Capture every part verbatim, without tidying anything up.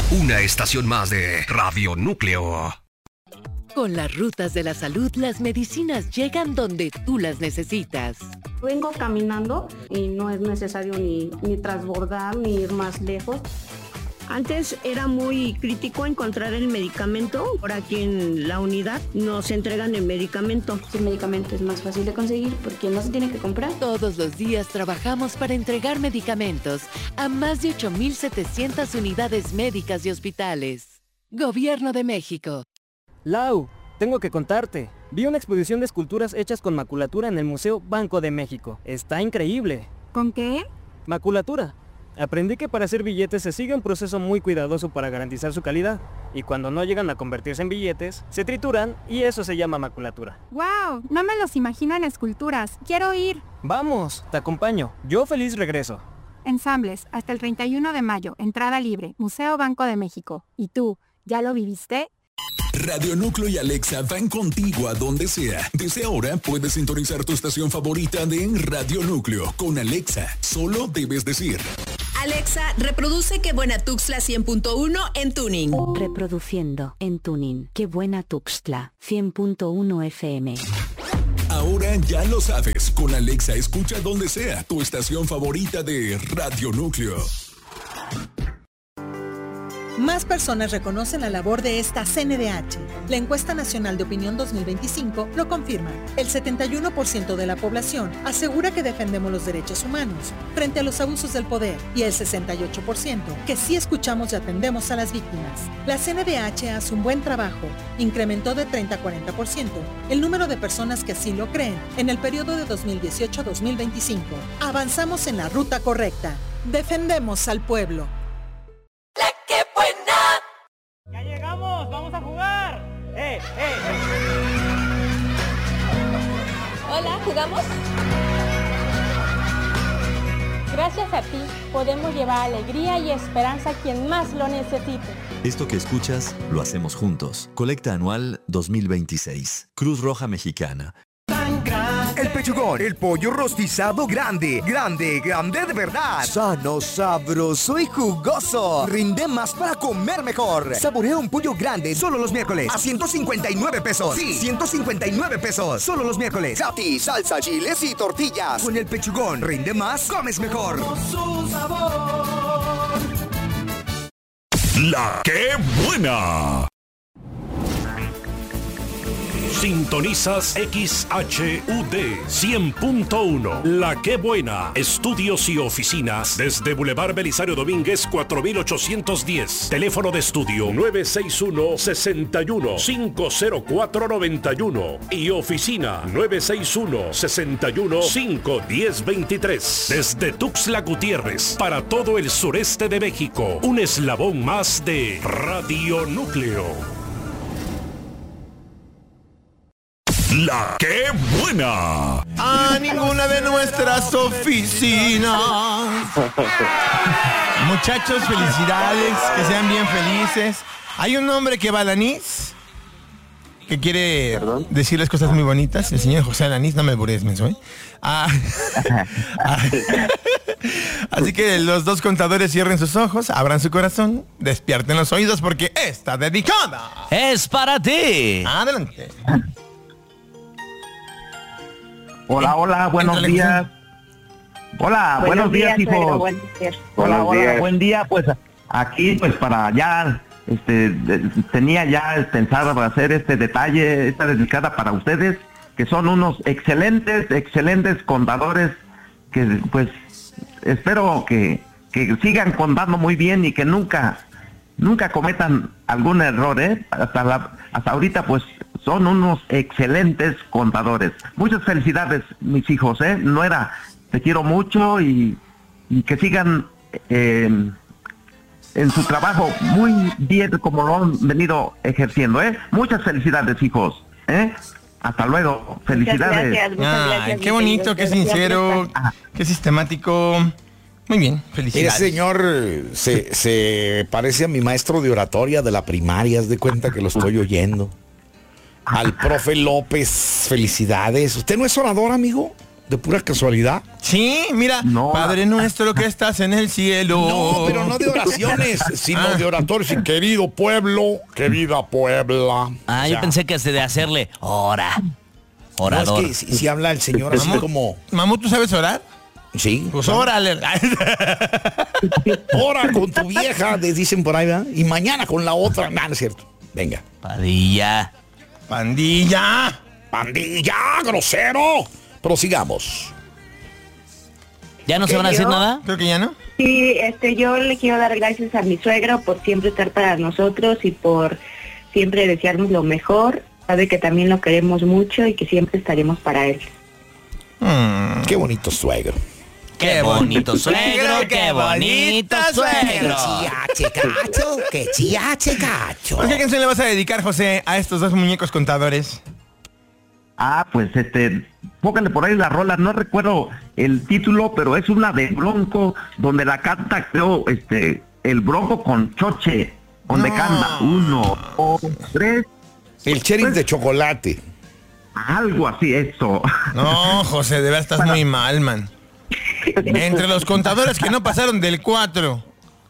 Una estación más de Radio Núcleo. Con las rutas de la salud, las medicinas llegan donde tú las necesitas. Vengo caminando y no es necesario ni, ni transbordar ni ir más lejos. Antes era muy crítico encontrar el medicamento. Por aquí en la unidad nos entregan el medicamento. El medicamento es más fácil de conseguir porque no se tiene que comprar. Todos los días trabajamos para entregar medicamentos a más de ocho mil setecientas unidades médicas y hospitales. Gobierno de México. Lau, tengo que contarte. Vi una exposición de esculturas hechas con maculatura en el Museo Banco de México. Está increíble. ¿Con qué? Maculatura. Aprendí que para hacer billetes se sigue un proceso muy cuidadoso para garantizar su calidad. Y cuando no llegan a convertirse en billetes, se trituran y eso se llama maculatura. ¡Wow! No me los imagino en esculturas. quiero ir. Vamos, te acompaño. Yo feliz regreso. Ensambles, hasta el treinta y uno de mayo, entrada libre, Museo Banco de México. ¿Y tú, ya lo viviste? Radio Núcleo y Alexa van contigo a donde sea. Desde ahora puedes sintonizar tu estación favorita de Radio Núcleo con Alexa. Solo debes decir: Alexa, reproduce Qué Buena Tuxtla cien punto uno en Tuning. Reproduciendo en Tuning Qué Buena Tuxtla cien punto uno F M. Ahora ya lo sabes. Con Alexa escucha donde sea tu estación favorita de Radio Núcleo. Más personas reconocen la labor de esta C N D H. La Encuesta Nacional de Opinión dos mil veinticinco lo confirma. El setenta y uno por ciento de la población asegura que defendemos los derechos humanos frente a los abusos del poder y el sesenta y ocho por ciento que sí escuchamos y atendemos a las víctimas. La C N D H hace un buen trabajo. Incrementó de treinta a cuarenta por ciento el número de personas que así lo creen en el periodo de dos mil dieciocho a dos mil veinticinco. Avanzamos en la ruta correcta. Defendemos al pueblo. ¡Qué buena! ¡Ya llegamos! ¡Vamos a jugar! ¡Eh, eh! Hola, ¿jugamos? Gracias a ti, podemos llevar alegría y esperanza a quien más lo necesite. Esto que escuchas, lo hacemos juntos. Colecta anual dos mil veintiséis. Cruz Roja Mexicana. El pechugón, el pollo rostizado grande, grande, grande de verdad. Sano, sabroso y jugoso. Rinde más para comer mejor. Saborea un pollo grande solo los miércoles a ciento cincuenta y nueve pesos. Sí, ciento cincuenta y nueve pesos. Solo los miércoles. Zati, salsa, chiles y tortillas. Con el pechugón, rinde más, comes mejor. Su sabor. La Qué Buena. Sintonizas X H U D cien punto uno. La Qué Buena. Estudios y oficinas desde Boulevard Belisario Domínguez cuatro mil ochocientos diez. Teléfono de estudio nueve seis uno, seis uno, cinco cero cuatro nueve uno y oficina nueve seis uno, seis uno, cinco uno cero dos tres. Desde Tuxtla Gutiérrez para todo el sureste de México. Un eslabón más de Radio Núcleo. La Qué Buena. A ninguna de nuestras oficinas. Muchachos, felicidades, que sean bien felices. Hay un hombre que va a Alanís, que quiere ¿Perdón? decirles cosas muy bonitas. El señor José Alanís, no me albures, menso, ¿eh? Ah, así que los dos contadores cierren sus ojos, abran su corazón, despierten los oídos porque está dedicada. Es para ti. Adelante. Hola, hola, buenos días. Hola, buenos, buenos días, días hijos. Buenos días. Hola, hola, días. Buen día, pues aquí pues para ya, este, de, tenía ya pensado para hacer este detalle, esta dedicada para ustedes, que son unos excelentes, excelentes contadores, que pues espero que, que sigan contando muy bien y que nunca, nunca cometan algún error, ¿eh? Hasta la, hasta ahorita pues son unos excelentes contadores. Muchas felicidades, mis hijos, ¿eh? Nuera, te quiero mucho y, y que sigan eh, en su trabajo muy bien como lo han venido ejerciendo, ¿eh? Muchas felicidades, hijos, ¿eh? Hasta luego, felicidades. Muchas gracias, muchas gracias, Ay, qué bonito, qué sincero, qué sistemático. Muy bien, felicidades. Ese señor se, se parece a mi maestro de oratoria de la primaria, haz de cuenta que lo estoy oyendo. Al profe López, felicidades. ¿Usted no es orador, amigo? ¿De pura casualidad? Sí, mira, no, Padre nuestro que estás en el cielo. No, pero no de oraciones, sino ah. de oratorios. Y querido pueblo, querida Puebla. Ah, o sea, yo pensé que de hacerle ora, orador. No, es que si, si habla el Señor así Mamut, como... Mamú, ¿tú sabes orar? Sí. Pues órale. Ora con tu vieja, les dicen por ahí, ¿verdad? Y mañana con la otra. No, no es cierto. Venga. Padilla. Pandilla. Pandilla, grosero. Prosigamos. ¿Ya no se van a decir nada? Creo que ya no. Sí, este, yo le quiero dar gracias a mi suegro por siempre estar para nosotros y por siempre desearnos lo mejor. Sabe que también lo queremos mucho y que siempre estaremos para él. Mm, qué bonito suegro. Qué bonito suegro, qué bonito suegro. Que chiache cacho, que chiache cacho. ¿Por qué canción le vas a dedicar, José, a estos dos muñecos contadores? Ah, pues este, póngale por ahí la rola, no recuerdo el título, pero es una de Bronco, donde la canta, creo, este, el Bronco con Choche, donde no. canta uno, dos, tres. El sheriff pues, de chocolate. Algo así, eso. No, José, de verdad estás bueno. muy mal, man. Entre los contadores que no pasaron del cuatro.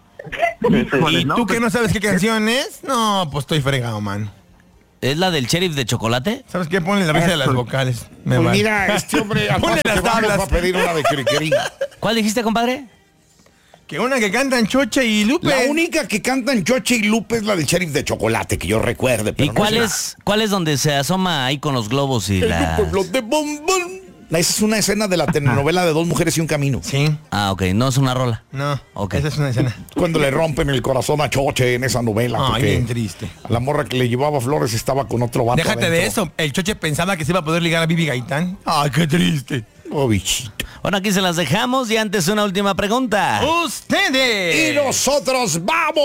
¿Y tú que no sabes qué canción es? No, pues estoy fregado, man. ¿Es la del sheriff de chocolate? ¿Sabes qué? Ponle la risa de las vocales. Me pues mira, este hombre ponle las tablas. Va a pedir una de Criquerí. ¿Cuál dijiste, compadre? Que una que cantan Choche y Lupe. La única que cantan Choche y Lupe es la del sheriff de chocolate, que yo recuerde. Pero ¿Y no cuál es cuál es donde se asoma ahí con los globos y el la... pueblo de Bombón? Esa es una escena de la telenovela de Dos Mujeres y un Camino. Sí. Ah, ok. No es una rola. No, ok. Esa es una escena. Cuando le rompen el corazón a Choche en esa novela. Ay, bien triste. A la morra que le llevaba flores estaba con otro vato. Déjate adentro. De eso. El Choche pensaba que se iba a poder ligar a Vivi Gaitán. Ay, qué triste. Oh, bichito. Bueno, aquí se las dejamos y antes una última pregunta. ¡Ustedes! Y nosotros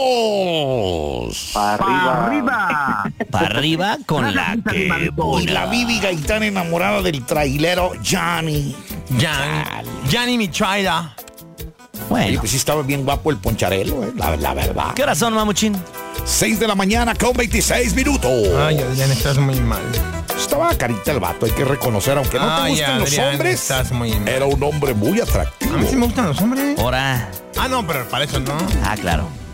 vamos. Para arriba. arriba. Para arriba con la que Y la Vivi Gaitán enamorada del trailero Johnny. Johnny. Johnny Michaela. Bueno. Oye, pues sí estaba bien guapo el poncharelo, eh, la, la verdad. ¿Qué hora son, mamuchín? seis de la mañana con veintiséis minutos. Ay, Adrián, estás muy mal. Estaba carita el vato, hay que reconocer, aunque no Ay, te gusten Adrián, los hombres, estás muy mal. Era un hombre muy atractivo. A mí sí me gustan los hombres. Ahora. Ah, no, pero para eso no. Ah, claro.